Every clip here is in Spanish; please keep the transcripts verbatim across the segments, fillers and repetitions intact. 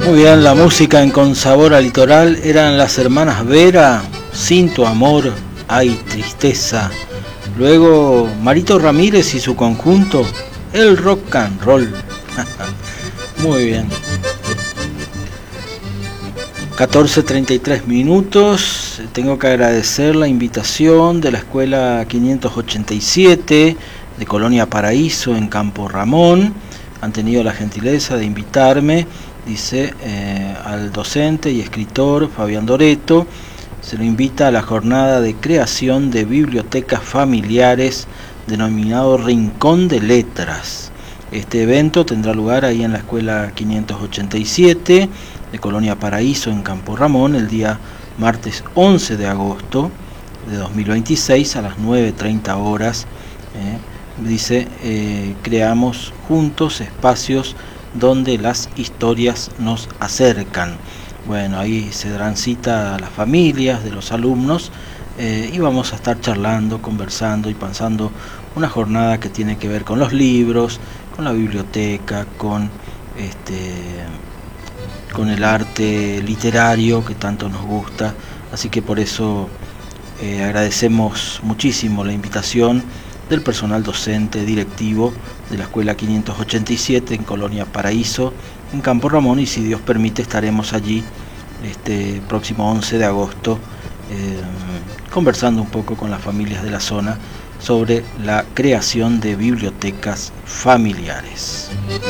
Muy bien, la música en Con Sabor a Litoral eran las hermanas Vera, Sin tu amor hay tristeza. Luego Marito Ramírez y su conjunto, el rock and roll. Muy bien. catorce treinta y tres minutos. Tengo que agradecer la invitación de la escuela quinientos ochenta y siete de Colonia Paraíso en Campo Ramón. Han tenido la gentileza de invitarme, dice, eh, al docente y escritor Fabián Doreto. Se lo invita a la jornada de creación de bibliotecas familiares denominado Rincón de Letras. Este evento tendrá lugar ahí en la escuela quinientos ochenta y siete de Colonia Paraíso en Campo Ramón el día martes once de agosto de dos mil veintiséis a las nueve treinta horas. Eh, dice, eh, creamos juntos espacios donde las historias nos acercan. Bueno, ahí se darán cita a las familias de los alumnos eh, y vamos a estar charlando, conversando y pasando una jornada que tiene que ver con los libros, con la biblioteca, con este, con el arte literario que tanto nos gusta. Así que por eso eh, agradecemos muchísimo la invitación del personal docente directivo de la escuela quinientos ochenta y siete en Colonia Paraíso en Campo Ramón, y si Dios permite estaremos allí este próximo once de agosto eh, conversando un poco con las familias de la zona sobre la creación de bibliotecas familiares.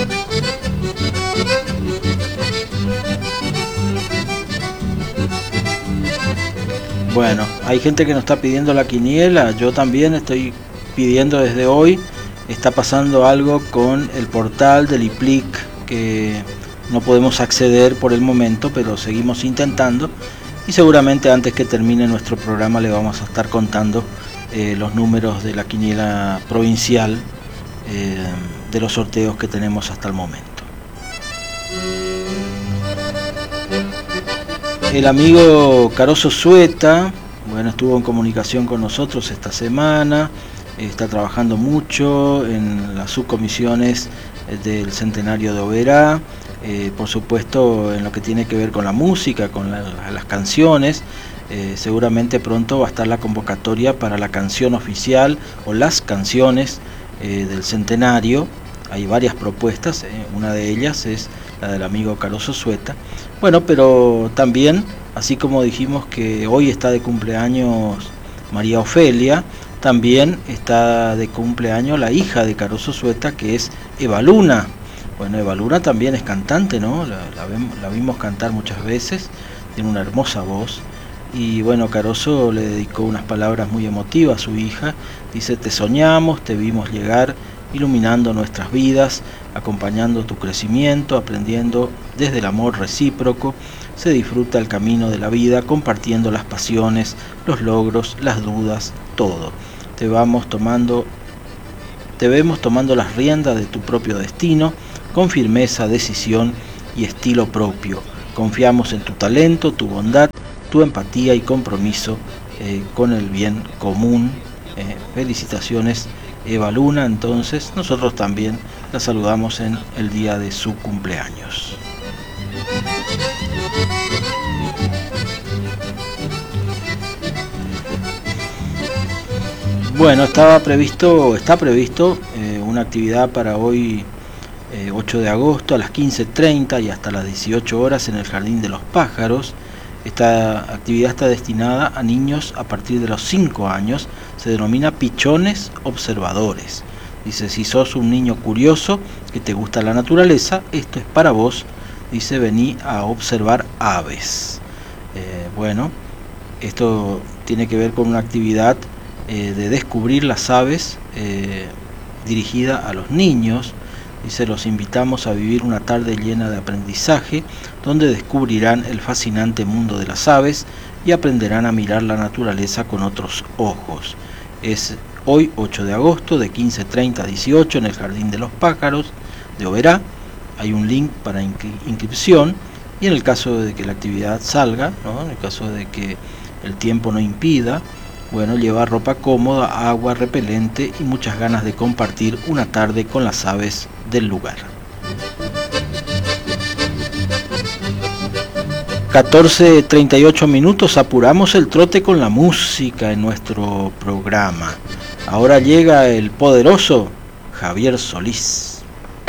Bueno, hay gente que nos está pidiendo la quiniela, yo también estoy pidiendo desde hoy. Está pasando algo con el portal del I P L I C que no podemos acceder por el momento, pero seguimos intentando y seguramente antes que termine nuestro programa le vamos a estar contando eh, los números de la quiniela provincial eh, de los sorteos que tenemos hasta el momento. El amigo Caroso Sueta, bueno, estuvo en comunicación con nosotros esta semana. Está trabajando mucho en las subcomisiones del Centenario de Oberá, eh, por supuesto en lo que tiene que ver con la música, con la, las canciones. Eh, seguramente pronto va a estar la convocatoria para la canción oficial o las canciones eh, del Centenario. Hay varias propuestas, eh, una de ellas es la del amigo Caroso Sueta. Bueno, pero también, así como dijimos que hoy está de cumpleaños María Ofelia, también está de cumpleaños la hija de Caroso Sueta, que es Eva Luna. Bueno, Eva Luna también es cantante, ¿no? La, la, la vimos cantar muchas veces, tiene una hermosa voz. Y bueno, Caroso le dedicó unas palabras muy emotivas a su hija. Dice: te soñamos, te vimos llegar, iluminando nuestras vidas, acompañando tu crecimiento, aprendiendo desde el amor recíproco. Se disfruta el camino de la vida, compartiendo las pasiones, los logros, las dudas, todo. Te vamos tomando, te vemos tomando las riendas de tu propio destino, con firmeza, decisión y estilo propio. Confiamos en tu talento, tu bondad, tu empatía y compromiso eh, con el bien común. Eh, felicitaciones, Eva Luna. Entonces, nosotros también la saludamos en el día de su cumpleaños. Bueno, estaba previsto, está previsto eh, una actividad para hoy eh, ocho de agosto a las quince treinta y hasta las dieciocho horas en el Jardín de los Pájaros. Esta actividad está destinada a niños a partir de los cinco años, se denomina Pichones Observadores. Dice: si sos un niño curioso que te gusta la naturaleza, esto es para vos. Dice: vení a observar aves. Eh, bueno, esto tiene que ver con una actividad eh, de descubrir las aves eh, dirigida a los niños. Dice: los invitamos a vivir una tarde llena de aprendizaje, donde descubrirán el fascinante mundo de las aves y aprenderán a mirar la naturaleza con otros ojos. Es hoy ocho de agosto de quince treinta a dieciocho en el Jardín de los Pájaros de Oberá. Hay un link para inscripción y en el caso de que la actividad salga, ¿no? En el caso de que el tiempo no impida, bueno, llevar ropa cómoda, agua repelente y muchas ganas de compartir una tarde con las aves del lugar. catorce treinta y ocho minutos, apuramos el trote con la música en nuestro programa. Ahora llega el poderoso Javier Solís.